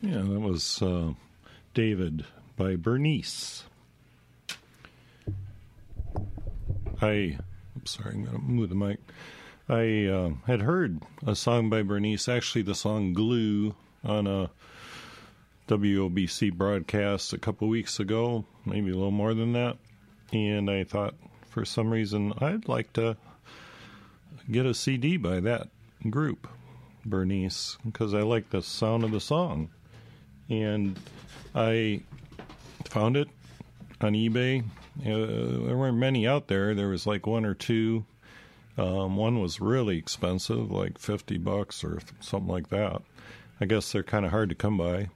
Yeah, that was David by Bernice. I'm sorry, I'm going to move the mic. I had heard a song by Bernice, actually the song Glue, on a WOBC broadcast a couple weeks ago, maybe a little more than that. And I thought, for some reason, I'd like to get a CD by that group, Bernice, because I like the sound of the song. And I found it on eBay. There weren't many out there. There was like one or two. One was really expensive, like $50 or something like that. I guess they're kind of hard to come by.